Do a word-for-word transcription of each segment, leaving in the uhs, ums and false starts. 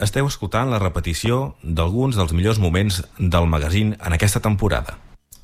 esteu escoltant la repetició d'alguns dels millors moments del magazín en aquesta temporada.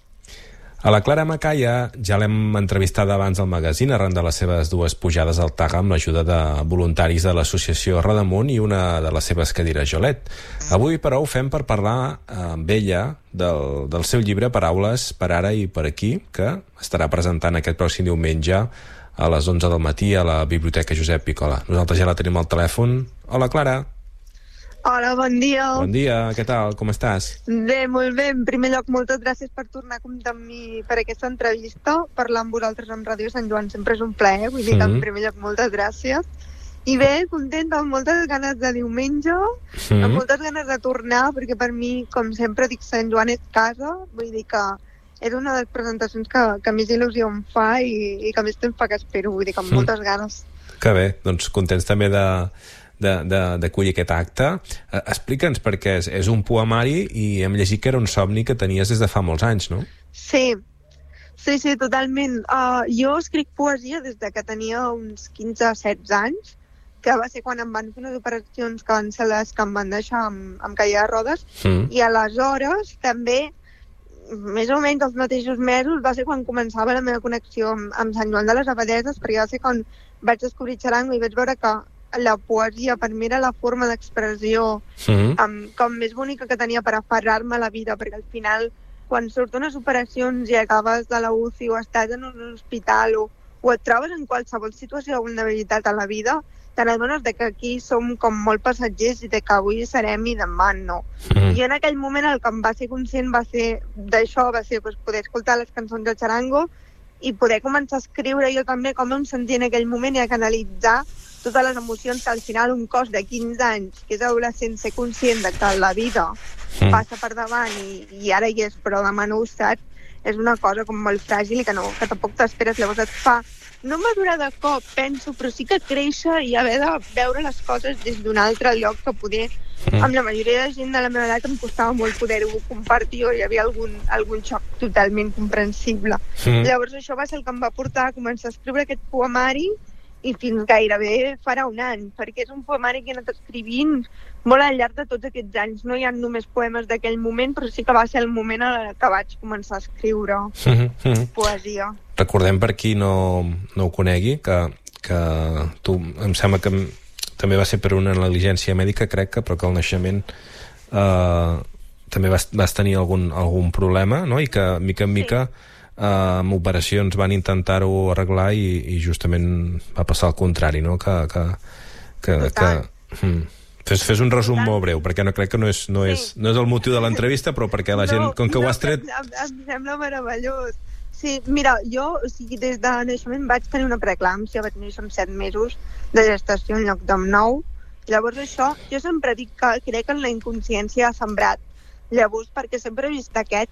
A la Clara Macaya ja l'hem entrevistada abans al magazín arran de les seves dues pujades al Taga amb l'ajuda de voluntaris de l'associació Rodamunt i una de les seves cadires Jolet. Avui, però, ho fem per parlar amb ella del, del seu llibre Paraules per ara i per aquí, que estarà presentant aquest pròxim diumenge a les onze del matí a la Biblioteca Josep Picola. Nosaltres ja la tenim al telèfon. Hola, Clara. Hola, bon dia. Bon dia, què tal? Com estàs? Bé, molt bé. En primer lloc, moltes gràcies per tornar a comptar amb mi per aquesta entrevista, parlar amb vosaltres amb Ràdio Sant Joan. Sempre és un plaer, vull dir que en primer lloc moltes gràcies. I bé, contenta, amb moltes ganes de diumenge, mm. amb moltes ganes de tornar, perquè per mi, com sempre dic, Sant Joan és casa, vull dir que és una de les presentacions que, que més il·lusió em fa i, i que més temps fa que espero, vull dir que amb mm. moltes ganes. Que bé, doncs contents també de... d'acollir aquest acte. Explica'ns, perquè és, és un poemari i hem llegit que era un somni que tenies des de fa molts anys, no? Sí, sí, sí, totalment. Uh, jo escric poesia des de que tenia uns quinze setze anys, que va ser quan em van fer unes operacions que van ser les que em van deixar amb, amb caïda de rodes, mm. i aleshores també, més o menys els mateixos mesos, va ser quan començava la meva connexió amb, amb Sant Joan de les Abadeses, perquè va ser quan vaig descobrir xarango i vaig veure que la poesia per mi era la forma d'expressió mm-hmm. um, com més bonica que tenia per aferrar-me a la vida, perquè al final quan surten unes operacions i acabes de la U C I o estàs en un hospital o, o et trobes en qualsevol situació de vulnerabilitat a la vida, te n'adones de que aquí som com molt passatgers i de que avui serem i demà no. Mm-hmm. I en aquell moment el que em va ser conscient va ser d'això, va ser pues, poder escoltar les cançons del xarango i poder començar a escriure jo també com em sentia en aquell moment i a canalitzar totes les emocions que al final un cos de quinze anys, que és adolescent, ser conscient de que la vida mm. passa per davant i, i ara hi és, però demà no ho saps, és una cosa com molt fràgil i que, no, que tampoc t'esperes. Llavors et fa no madurar de cop, penso, però sí que créixer i haver de veure les coses des d'un altre lloc que poder, mm. amb la majoria de gent de la meva edat em costava molt poder-ho compartir o hi havia algun, algun xoc totalment comprensible. Mm. Llavors això va ser el que em va portar a començar a escriure aquest poemari i fins gairebé farà un any, perquè és un poemari que he anat escrivint molt al llarg de tots aquests anys. No hi ha només poemes d'aquell moment, però sí que va ser el moment en què vaig començar a escriure mm-hmm. poesia. Recordem, per qui no, no ho conegui, que, que tu, em sembla que també va ser per una negligència mèdica, crec que, però que al naixement eh, també vas, vas tenir algun, algun problema, no? I que, mica en mica, sí. Uh, amb operacions van intentar-ho arreglar i, i justament va passar al contrari, no? Que, que, que, que, hmm. fes, fes un resum molt breu, perquè no crec que no és, no és, sí. no és el motiu de l'entrevista, però perquè la no, gent, com que no, ho has tret... Em, em sembla meravellós. Sí, mira, jo, o sigui, des de naixement vaig tenir una preeclàmpsia, vaig néixer amb set mesos de gestació en lloc d'amb nou. Llavors això, jo sempre dic que crec que en la inconsciència ha sembrat. Llavors, perquè sempre he vist aquest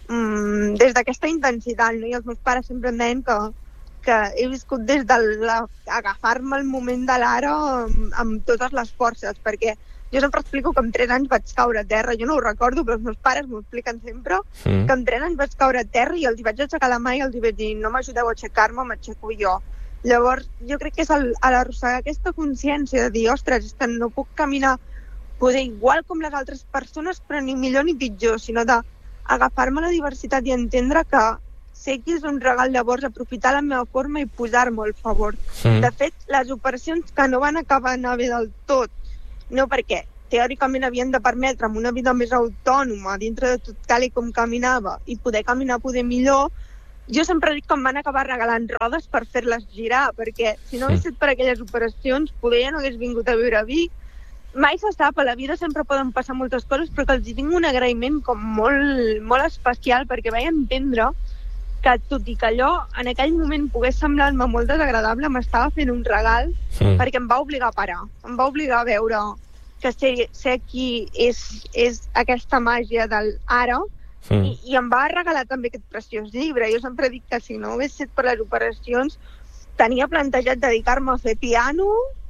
Mm, des d'aquesta intensitat, no? I els meus pares sempre em deien que, que he viscut des de la, agafar-me el moment de l'ara amb, amb totes les forces, perquè jo sempre explico que amb tres anys vaig caure a terra, jo no ho recordo, però els meus pares m'ho expliquen sempre, mm. que amb tres anys vaig caure a terra i els hi vaig aixecar la mà i els hi vaig dir no m'ajudeu a aixecar-me, m'aixeco jo. Llavors jo crec que és el, a l'arrossegar aquesta consciència de dir, ostres, és que no puc caminar poder igual com les altres persones, però ni millor ni pitjor, sinó de agafar-me la diversitat i entendre que sé que és un regal, llavors aprofitar la meva forma i posar-me al favor. Mm. De fet, les operacions que no van acabar anar bé del tot, no perquè teòricament havien de permetre'm una vida més autònoma dintre de tot tal i com caminava i poder caminar poder millor, jo sempre dic que em van acabar regalant rodes per fer-les girar, perquè si no hagués estat per aquelles operacions poder ja no hagués vingut a viure a Vic. Mai se sap, a la vida sempre poden passar moltes coses, però que els tinc un agraïment com molt, molt especial, perquè vaig entendre que tot i que allò en aquell moment pogués semblar-me molt desagradable, m'estava fent un regal mm. perquè em va obligar a parar, em va obligar a veure que ser, ser aquí és, és aquesta màgia del ara mm. i, i em va regalar també aquest preciós llibre. Jo sempre dic que si no hagués estat per les operacions tenia plantejat dedicar-me a fer piano,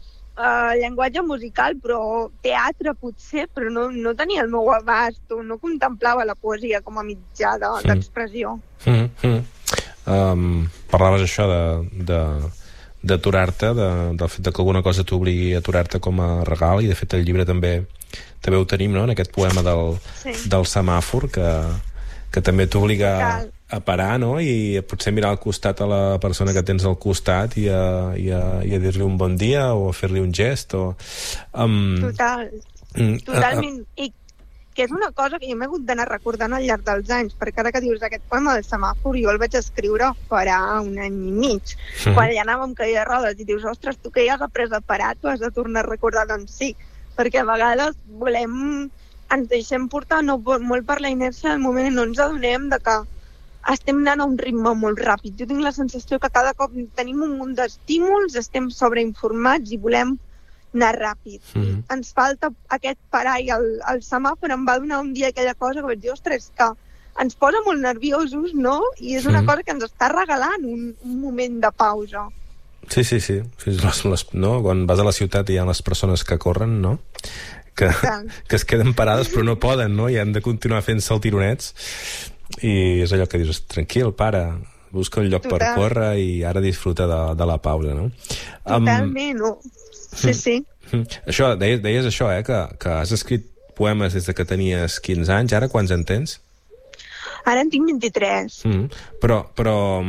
Uh, llenguatge musical, però teatre potser, però no, no tenia el meu abast, no contemplava la poesia com a mitjà de, mm. d'expressió. Mm, mm. Um, parlaves això de, de, d'aturar-te, de, del fet que alguna cosa t'obligui a aturar-te com a regal, i de fet el llibre també també ho tenim, no?, en aquest poema del, sí. del semàfor, que, que també t'obliga a parar, no?, i potser mirar al costat a la persona que tens al costat i a, i a, i a dir-li un bon dia o a fer-li un gest o... Um, Total, totalment, uh, uh, i que és una cosa que jo m'he hagut d'anar recordant al llarg dels anys, perquè ara que dius aquest poema del semàfor, jo el vaig escriure farà un any i mig, sí. quan ja anàvem caient rodes, i dius, ostres, tu que ja has après a parar, tu has de tornar a recordar, doncs sí, perquè a vegades volem, ens deixem portar no, molt per la inèrcia del moment i no ens adonem de que estem anant a un ritme molt ràpid. Jo tinc la sensació que cada cop tenim un munt d'estímuls, estem sobreinformats i volem anar ràpid. Mm-hmm. Ens falta aquest parar i el, el semàfor em va donar un dia aquella cosa que vaig dir, ostres, que ens posa molt nerviosos, no? I és una mm-hmm. cosa que ens està regalant un, un moment de pausa. Sí, sí, sí. Les, les, no? Quan vas a la ciutat hi ha les persones que corren, no? Que, que es queden parades però no poden, no? I han de continuar fent saltironets. I és allò que dius, tranquil, para, busca un lloc Total. per córrer i ara disfruta de, de la pausa, no? Totalment, um, no? Sí, sí. Això, deies, deies això, eh, que, que has escrit poemes des de que tenies quinze anys, ara quants en tens? Ara en tinc vint-i-tres. Mm, però, però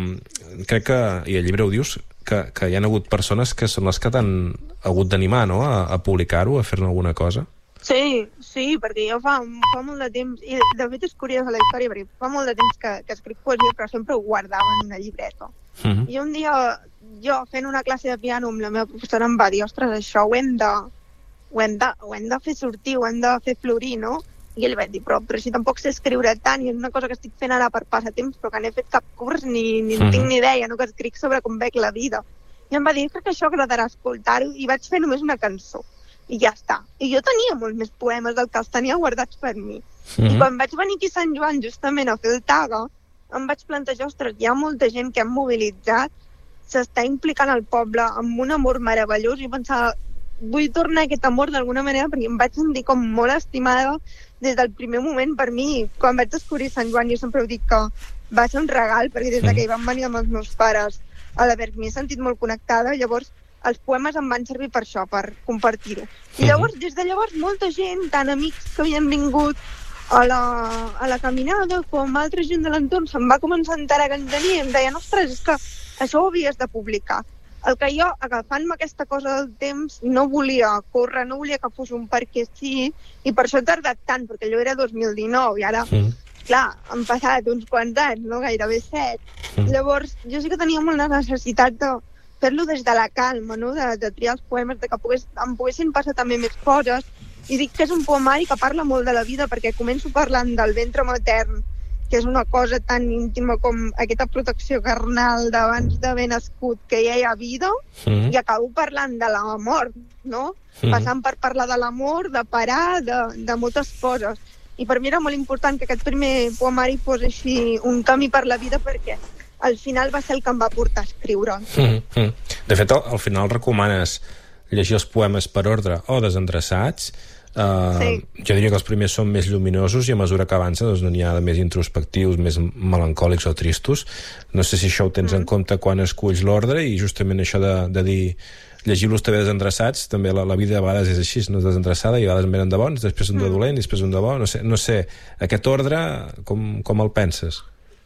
crec que, i al llibre ho dius, que, que hi ha hagut persones que són les que t'han hagut d'animar, no?, a, a publicar-ho, a fer-ne alguna cosa. Sí, sí, perquè jo fa, fa molt de temps, i de fet és curiosa la història, perquè fa molt de temps que, que escric poesia, però sempre ho guardava en una llibreta. Uh-huh. I un dia, jo fent una classe de piano amb la meva professora em va dir, ostres, això ho hem de, ho hem de, ho hem de fer sortir, ho hem de fer florir, no? I ell va dir, però, però si tampoc sé escriure tant, i és una cosa que estic fent ara per passatemps, però que n'he fet cap curs, ni, ni uh-huh. tinc ni idea, no?, que escric sobre com veig la vida. I em va dir, crec que això agradarà escoltar-ho, i vaig fer només una cançó. I ja està. I jo tenia molts més poemes del que els tenia guardats per mi. Mm-hmm. I quan vaig venir aquí a Sant Joan justament a fer el Taga, em vaig plantejar, ostres, hi ha molta gent que hem mobilitzat, s'està implicant al poble amb un amor meravellós i pensava, vull tornar a aquest amor d'alguna manera perquè em vaig sentir com molt estimada des del primer moment per mi. Quan vaig descobrir Sant Joan jo sempre ho dic que va ser un regal perquè des que hi van venir amb els meus pares a l'Alberg m'he sentit molt connectada, llavors els poemes em van servir per això, per compartir-ho. I llavors, des de llavors, molta gent, tant amics que havien vingut a la, a la caminada com altra gent de l'entorn, se'm va començar a enterar que en tenia i em deien, ostres, és que això ho havies de publicar. El que jo, agafant-me aquesta cosa del temps, no volia córrer, no volia que fos un perquè sí, i per això he tardat tant, perquè allò era dos mil dinou, i ara, mm. clar, han passat uns quants anys, no? Gairebé set. Mm. Llavors, jo sí que tenia molt la necessitat de fer-lo des de la calma, no? de, de triar els poemes, de que pogués, em poguessin passar també més coses. I dic que és un poemari que parla molt de la vida, perquè començo parlant del ventre matern, que és una cosa tan íntima com aquesta protecció carnal d'abans d'haver nascut, que ja hi ha vida, mm. i acabo parlant de la mort, no? Mm. Passant per parlar de l'amor, de parar, de, de moltes coses. I per mi era molt important que aquest primer poemari fos així un camí per la vida, perquè al final va ser el que em va portar a escriure. Mm, mm. De fet, al, al final recomanes llegir els poemes per ordre o desendreçats. Uh, sí. Jo diria que els primers són més lluminosos i a mesura que avança doncs, n'hi ha de més introspectius, més melancòlics o tristos. No sé si això ho tens mm. en compte quan esculls l'ordre, i justament això de, de dir llegir-los també desendreçats, també la, la vida a vegades és així, no és desendreçada, i a vegades en venen de bons, després un de dolent, després un de bo, no sé, no sé. Aquest ordre, com, com el penses?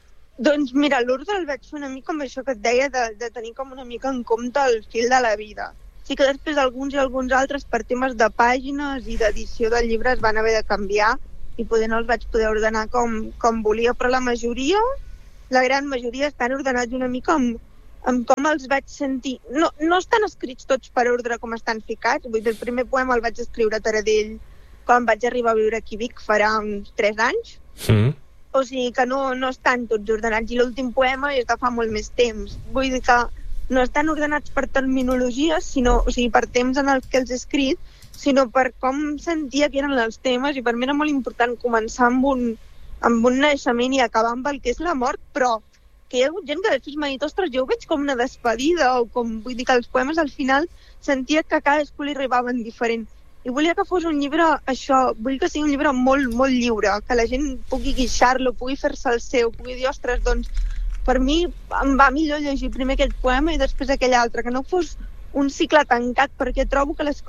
Doncs mira, l'ordre el vaig fer una mica amb això que et deia, de, de tenir com una mica en compte el fil de la vida. Sí que després alguns i alguns altres, per temes de pàgines i d'edició de llibres, van haver de canviar i poder no els vaig poder ordenar com, com volia, però la majoria, la gran majoria, estan ordenats una mica amb, amb com els vaig sentir. No, no estan escrits tots per ordre com estan ficats. Vull dir, el primer poema el vaig escriure a Taradell quan vaig arribar a viure aquí a Vic farà uns tres anys. Mm. O sigui que no, no estan tots ordenats, i l'últim poema és de fa molt més temps. Vull dir que no estan ordenats per terminologies, sinó, o sigui, per temps en els que els he escrit, sinó per com sentia que eren els temes, i per mi era molt important començar amb un, amb un naixement i acabar amb el que és la mort, però que hi ha hagut gent que després m'ha dit, ostres, jo ho veig com una despedida, o com, vull dir que els poemes al final sentia que a cadascú li arribaven diferent. I volia que fos un llibre, això, vull que sigui un llibre molt, molt lliure, que la gent pugui guixar-lo, pugui fer-se el seu, pugui dir, ostres, doncs, per mi em va millor llegir primer aquest poema i després aquell altre, que no fos un cicle tancat, perquè trobo que les coses,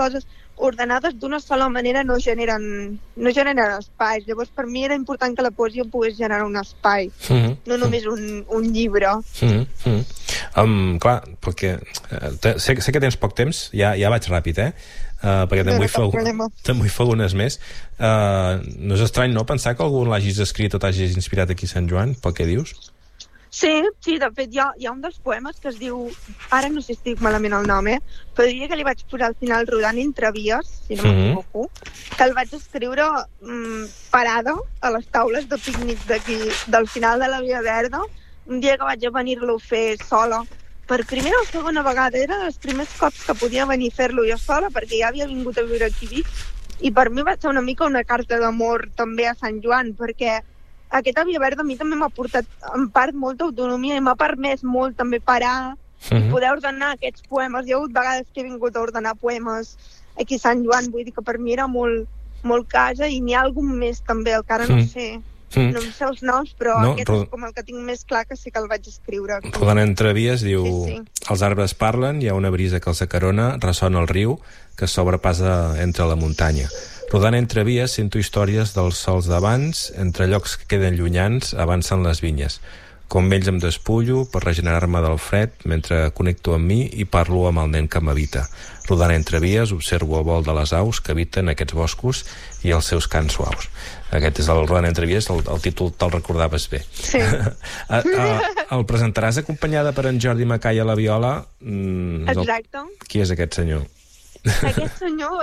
ordenades d'una sola manera no generen, no generen espais. Llavors, per mi era important que la poesia pogués generar un espai, mm-hmm. no només un, un llibre. Mm-hmm. Um, clar, perquè uh, sé, sé que tens poc temps, ja, ja vaig ràpid, eh? Uh, perquè te'n vull, fer, vull fer algunes més. Uh, no és estrany, no?, pensar que algú l'hagis escrit o t'hagis inspirat aquí a Sant Joan, pel que dius? Sí, sí, de fet hi ha, hi ha un dels poemes que es diu, ara no sé si estic malament el nom, eh? Però diria que li vaig posar al final Rodant entre vies, si no mm-hmm. m'equivoco, que el vaig escriure mm, parada a les taules de pícnic d'aquí, del final de la Via Verda, un dia que vaig a venir-lo a fer sola. Per primera o segona vegada, era dels primers cops que podia venir a fer-lo jo sola, perquè ja havia vingut a viure aquí a Vic, i per mi va ser una mica una carta d'amor també a Sant Joan, perquè aquesta Via Verda a mi també m'ha portat en part molta autonomia i m'ha permès molt també parar mm-hmm. i poder ordenar aquests poemes. Hi ha hagut vegades que he vingut a ordenar poemes aquí a Sant Joan, vull dir que per mi era molt, molt casa, i n'hi ha algun més també, el que ara no sé. Mm. No em sé els noms, però no, aquest rod... és com el que tinc més clar, que sí que el vaig escriure. Rodant entre vies diu sí, sí. Els arbres parlen, hi ha una brisa que els acarona, ressona el riu que sobrepassa entre la muntanya. Rodant entre vies sento històries dels sols d'abans, entre llocs que queden llunyans avancen les vinyes. Com ells em despullo per regenerar-me del fred mentre connecto amb mi i parlo amb el nen que m'habita. Rodant entre vies observo el vol de les aus que habiten aquests boscos i els seus cants suaus. Aquest és el Rodant entre vies, el, el títol te'l recordaves bé. Sí. a, a, el presentaràs acompanyada per en Jordi Macai a la viola. Mm, Exacte. El... Qui és aquest senyor? Aquest senyor...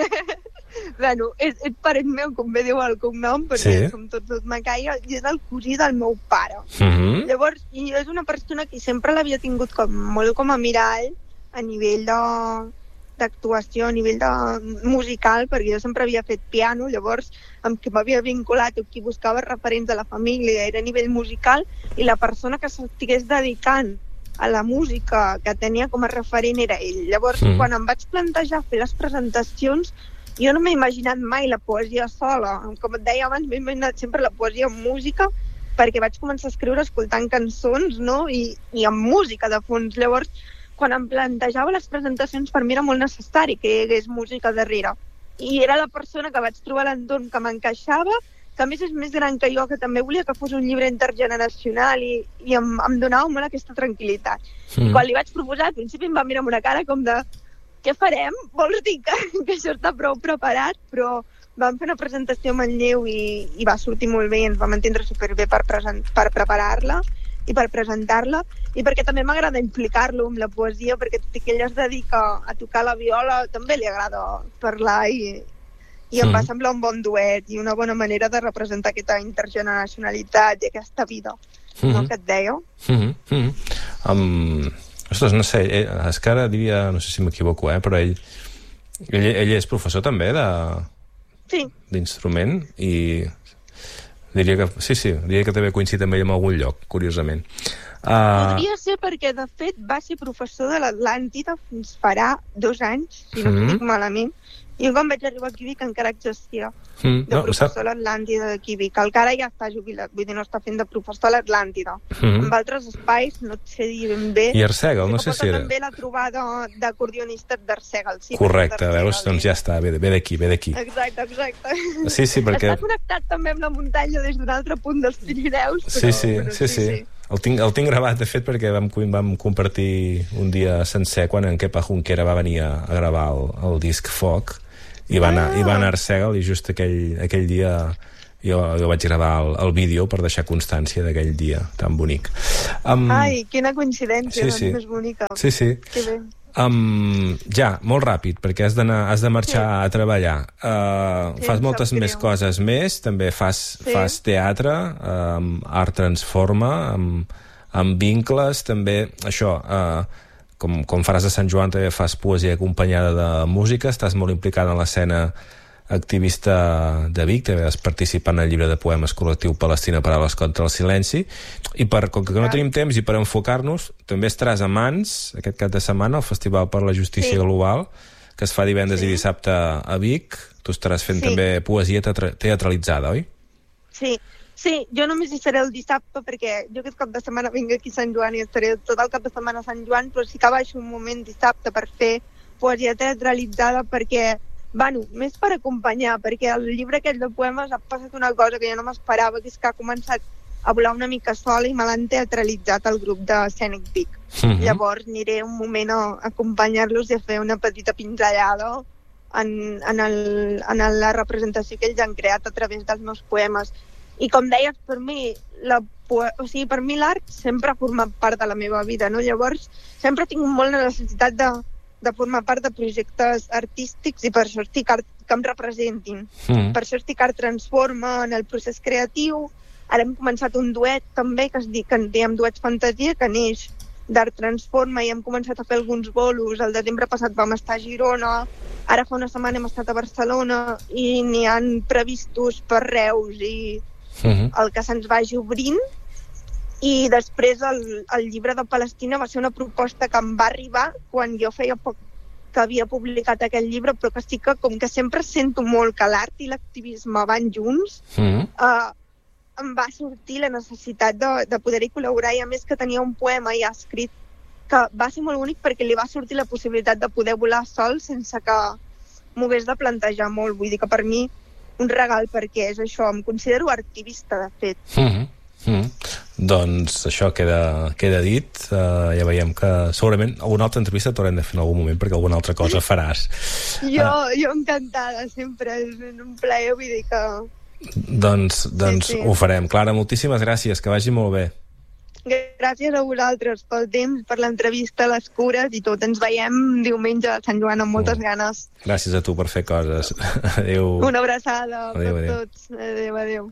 bueno, és, és parent meu, com bé diu el cognom, perquè sí. som tots els Macai, i és el cosí del meu pare. Mm-hmm. Llavors, i és una persona que sempre l'havia tingut com, molt com a mirall a nivell de d'actuació, a nivell de musical, perquè jo sempre havia fet piano, llavors amb qui m'havia vinculat o qui buscava referents de la família era a nivell musical, i la persona que s'estigués dedicant a la música que tenia com a referent era ell. Llavors, mm. quan em vaig plantejar fer les presentacions, jo no m'he imaginat mai la poesia sola. Com et deia abans, m'he imaginat sempre la poesia amb música, perquè vaig començar a escriure escoltant cançons, no? I, i amb música de fons. Llavors, quan em plantejava les presentacions, per mi era molt necessari que hi hagués música darrere. I era la persona que vaig trobar a l'entorn que m'encaixava, que a més és més gran que jo, que també volia que fos un llibre intergeneracional, i, i em, em donava molt aquesta tranquil·litat. Mm. I quan li vaig proposar, al principi em va mirar amb una cara com de què farem? Vols dir que, que això està prou preparat? Però vam fer una presentació a Manlleu i, i va sortir molt bé, i ens vam entendre superbé per, present, per preparar-la i per presentar-la, i perquè també m'agrada implicar-lo amb la poesia, perquè tot i que ell es dedica a tocar la viola, també li agrada parlar, i, i em mm. va semblar un bon duet i una bona manera de representar aquesta intergeneracionalitat i aquesta vida, mm-hmm. no, que et deia. Mm-hmm. Mm-hmm. Um, ostres, no sé, és que ara diria, no sé si m'equivoco, eh, però ell, ell, ell és professor també de, sí. d'instrument, i diria que, sí, sí, diria que també coincidit amb ell en algun lloc, curiosament. Uh... Podria ser perquè, de fet, va ser professor de l'Atlàntida fins farà dos anys, si no mm-hmm. dic malament, i quan vaig arribar aquí a Vic encara exercia mm, de no, professor sap... a l'Atlàntida d'aquí a Vic. El que ara ja està jubilat, vull dir, no està fent de professor a l'Atlàntida. Mm-hmm. En altres espais no et sé dir ben bé. I Arsèguel, no sé si era... també la trobada d'acordionistes d'Arsèguel. Sí, correcte, veus? Doncs ja està, ve d'aquí, ve d'aquí. Exacte, exacte. Sí, sí, perquè... Està connectat també amb la muntanya des d'un altre punt dels Pirineus, però... Sí, sí, però sí, sí. sí. El tinc, el tinc gravat, de fet, perquè vam, vam compartir un dia sencer quan en Kepa Junquera va venir a, a gravar el, el disc Foc, i va anar, ah. i va anar a Arsèguel, i just aquell, aquell dia jo, jo vaig gravar el, el vídeo per deixar constància d'aquell dia tan bonic. Um, Ai, quina coincidència, sí, doncs, sí. més bonica. Sí, sí. Que bé. Um, ja, molt ràpid, perquè has, has de marxar sí. a treballar. Uh, sí, fas moltes més coses més, també fas, sí. fas teatre, um, art transforma, amb, amb vincles, també, això, uh, com, com faràs a Sant Joan, també fas poesia acompanyada de música, estàs molt implicada en l'escena activista de Vic, també vas participar en el llibre de poemes col·lectiu Palestina, Paraules contra el silenci, i per, com que no tenim temps i per enfocar-nos, també estaràs a Mans aquest cap de setmana al Festival per la Justícia sí. Global, que es fa divendres sí. i dissabte a Vic. Tu estaràs fent sí. també poesia teatralitzada, oi? Sí, sí, jo només hi seré el dissabte, perquè jo aquest cap de setmana vinc aquí a Sant Joan i estaré tot el cap de setmana a Sant Joan, però sí que baixo un moment dissabte per fer poesia teatralitzada, perquè Bueno, més per acompanyar, perquè el llibre aquest de poemes ha passat una cosa que jo no m'esperava, que és que ha començat a volar una mica sola i me l'han teatralitzat el grup de Scenic Peak. Mm-hmm. Llavors aniré un moment a acompanyar-los i a fer una petita pinzellada en, en, el, en la representació que ells han creat a través dels meus poemes. I com deies, per mi la, o sigui, per mi l'art sempre ha format part de la meva vida, no? Llavors sempre tinc molt la necessitat de, de formar part de projectes artístics i per això estic art, que em representin. Mm. Per això estic Art Transforma en el procés creatiu. Ara hem començat un duet també que es diu, que en diem Duets Fantasia, que neix d'Art Transforma i hem començat a fer alguns bolos. El desembre passat vam estar a Girona, ara fa una setmana hem estat a Barcelona i n'hi han previstos per Reus i uh-huh. el que se'ns vagi obrint. I després el, el llibre de Palestina va ser una proposta que em va arribar quan jo feia poc que havia publicat aquest llibre, però que sí que com que sempre sento molt que l'art i l'activisme van junts, uh-huh. eh, em va sortir la necessitat de, de poder-hi col·laborar, i a més que tenia un poema ja escrit que va ser molt únic perquè li va sortir la possibilitat de poder volar sol sense que m'ho hagués de plantejar molt. Vull dir que per mi un regal, perquè és això, em considero activista, de fet. Mm-hmm. Mm-hmm. Doncs això queda, queda dit. Uh, ja veiem que segurament alguna altra entrevista t'haurem de fer en algun moment perquè alguna altra cosa faràs. jo, uh, jo encantada, sempre és un plaer, vull dir que... Doncs, doncs sí, sí. Ho farem. Clara, moltíssimes gràcies, que vagi molt bé. Gràcies a vosaltres pel temps, per l'entrevista, les cures i tot. Ens veiem diumenge a Sant Joan amb moltes mm. ganes. Gràcies a tu per fer coses. Adéu. Una abraçada adéu, per adéu. tots. Adéu, adéu.